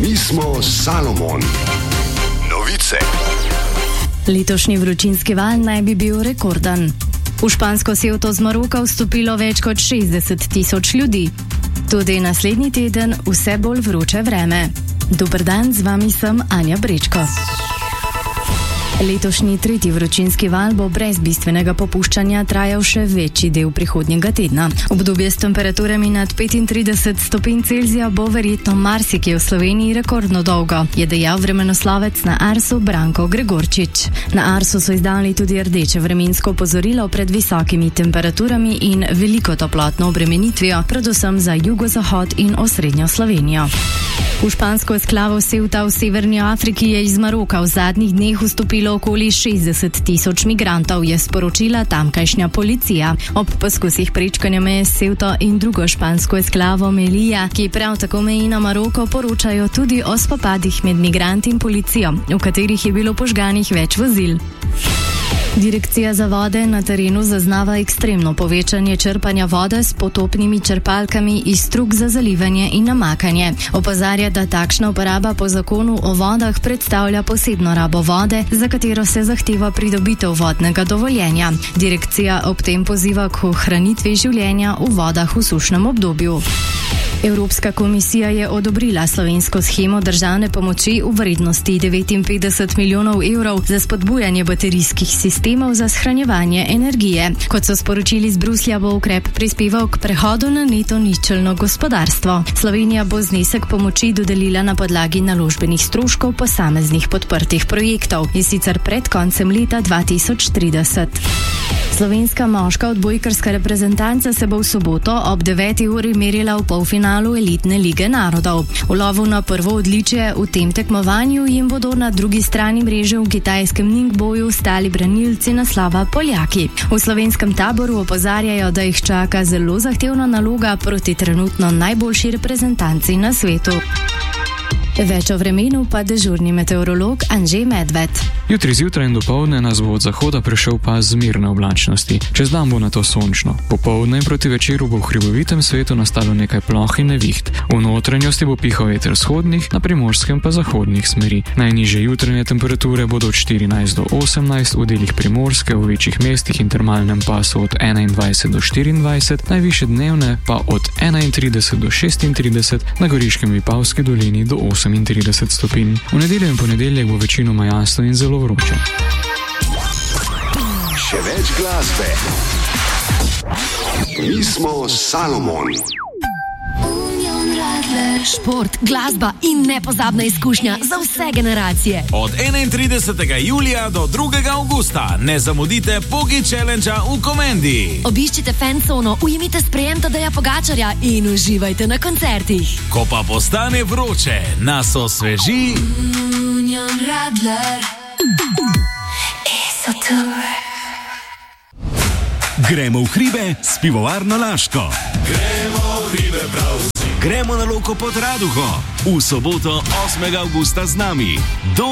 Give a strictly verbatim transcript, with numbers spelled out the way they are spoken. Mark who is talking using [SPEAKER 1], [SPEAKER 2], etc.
[SPEAKER 1] Mi smo Salomon. Novice.
[SPEAKER 2] Letošnji vročinski val naj bi bil rekorden. V špansko Ceuto z Maroka vstopilo več kot šestdeset tisoč ljudi. Tudi naslednji teden vse bolj vroče vreme. Dober dan, z vami sem Anja Brečko. Letošnji tretji vročinski val bo brez bistvenega popuščanja trajal še večji del prihodnjega tedna. Obdobje s temperaturami nad petintrideset stopinj Celzija bo verjetno marsikje v Sloveniji rekordno dolgo, je dejal vremenoslovec na Arsu Branko Gregorčič. Na Arsu so izdali tudi rdeče vremensko opozorilo pred visokimi temperaturami in veliko toplotno obremenitvijo, predvsem za jugozahod in osrednjo Slovenijo. V špansko esklavo Ceuta v severni Afriki je iz Maroka v zadnjih dneh vstopilo okoli šestdeset tisoč migrantov, je sporočila tamkajšnja policija. Ob poskusih prečkanja meje s Ceuto in drugo špansko esklavo Melilla, ki prav tako meji na Maroko, poročajo tudi o spopadih med migranti in policijo, v katerih je bilo požganih več vozil. Direkcija za vode na terenu zaznava ekstremno povečanje črpanja vode s potopnimi črpalkami iz strug za zalivanje in namakanje. Opozarja, da takšna uporaba po zakonu o vodah predstavlja posebno rabo vode, za katero se zahteva pridobitev vodnega dovoljenja. Direkcija ob tem poziva k ohranitvi življenja v vodah v sušnem obdobju. Evropska komisija je odobrila slovensko shemo državne pomoči v vrednosti devetinpetdeset milijonov evrov za spodbujanje baterijskih sistemov za shranjevanje energije. Kot so sporočili z Bruslja, bo ukrep prispeval k prehodu na neto ničelno gospodarstvo. Slovenija bo znesek pomoči dodelila na podlagi naložbenih stroškov posameznih podprtih projektov, in sicer pred koncem leta dva tisoč trideset. Slovenska moška odbojkarska reprezentanca se bo v soboto ob deveti uri merila v polfinalu elitne lige narodov. V lovu na prvo odličje v tem tekmovanju jim bodo na drugi strani mreže v kitajskem Ningboju stali branilci naslova Poljaki. V slovenskem taboru opozarjajo, da jih čaka zelo zahtevna naloga proti trenutno najboljši reprezentanci na svetu. Več o vremenu pa dežurni meteorolog Anže Medved.
[SPEAKER 3] Jutri zjutraj in dopoldne nas bo od zahoda prešel pas zmirne oblačnosti. Čez dan bo nato sončno. Popoldne in proti večeru bo v hribovitem svetu nastalo nekaj ploh in neviht. V notranjosti bo pihal veter vzhodnih, na primorskem pa zahodnih smeri. Najnižje jutranje temperature bodo od štirinajst do osemnajst, v delih primorske, v večjih mestih in termalnem pasu od enaindvajset do štiriindvajset, najvišje dnevne pa od enaintrideset do šestintrideset, na Goriškem Vipavski dolini do osemintrideset stopinj. V nedeljo in ponedeljek bo večinoma jasno in zelo vroče.
[SPEAKER 1] Še več glasbe. Mi smo Salomon.
[SPEAKER 4] Šport, glasba in nepozabna izkušnja za vse generacije.
[SPEAKER 5] Od enaintridesetega julija do drugega avgusta ne zamudite Pogi Challenge v Komendi.
[SPEAKER 4] Obiščite fancono, ujemite sprejem Tadeja Pogačarja in uživajte na koncertih.
[SPEAKER 5] Ko pa postane vroče, nas osveži
[SPEAKER 4] Union Radler.
[SPEAKER 6] Gremo v hribe s pivovarno Laško.
[SPEAKER 5] Gremo v hribe prav vsi. Gremo na Loko pod Raduho. V soboto osmega avgusta z nami. Do